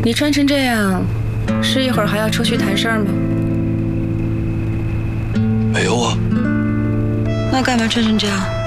你穿成这样，是一会儿还要出去谈事儿吗？ 没有啊。 那干嘛穿成这样？